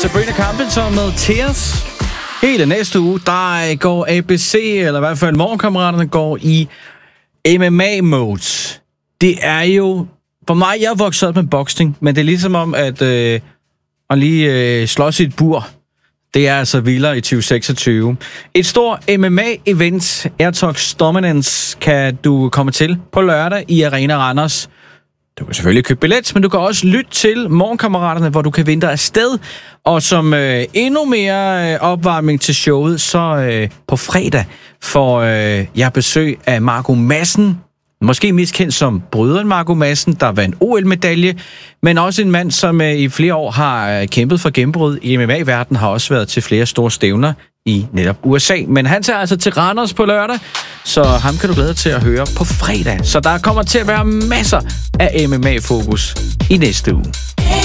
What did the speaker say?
Sabrina Carpenter med Tears. Hele næste uge, der går ABC, eller i hvert fald Morgenkammeraterne, går i MMA-mode. Det er jo... For mig, jeg er vokset op med boksning, men det er ligesom om, at lige slås i et bur. Det er altså vildere i 2026. Et stort MMA-event, Airtox Dominance, kan du komme til på lørdag i Arena Randers. Du kan selvfølgelig købe billet, men du kan også lytte til Morgenkammeraterne, hvor du kan vinde dig afsted. Og som endnu mere opvarmning til showet, så på fredag får jeg besøg af Marco Madsen. Måske mest kendt som bryderen Marco Madsen, der vandt OL-medalje, men også en mand, som i flere år har kæmpet for gennembrud i MMA-verdenen, har også været til flere store stævner i netop USA. Men han tager altså til Randers på lørdag, så ham kan du glæde dig til at høre på fredag. Så der kommer til at være masser af MMA-fokus i næste uge.